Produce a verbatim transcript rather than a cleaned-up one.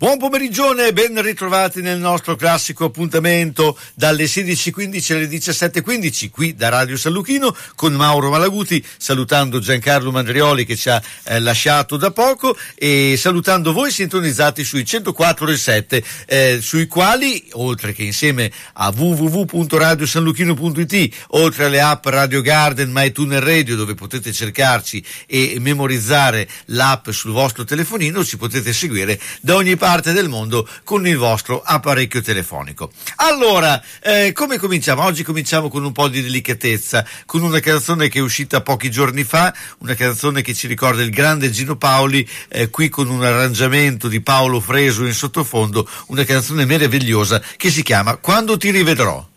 Buon pomerigione, ben ritrovati nel nostro classico appuntamento dalle sedici e quindici alle diciassette e quindici qui da Radio San Luchino con Mauro Malaguti, salutando Giancarlo Mandrioli che ci ha eh, lasciato da poco e salutando voi sintonizzati sui centoquattro e sette, eh, sui quali, oltre che insieme a w w w punto radio san luchino punto i t, oltre alle app Radio Garden, MyTuner Radio, dove potete cercarci e memorizzare l'app sul vostro telefonino, ci potete seguire da ogni parte del mondo con il vostro apparecchio telefonico. Allora, eh, come cominciamo? Oggi cominciamo con un po' di delicatezza, con una canzone che è uscita pochi giorni fa, una canzone che ci ricorda il grande Gino Paoli, eh, qui con un arrangiamento di Paolo Fresu in sottofondo, una canzone meravigliosa che si chiama Quando ti rivedrò.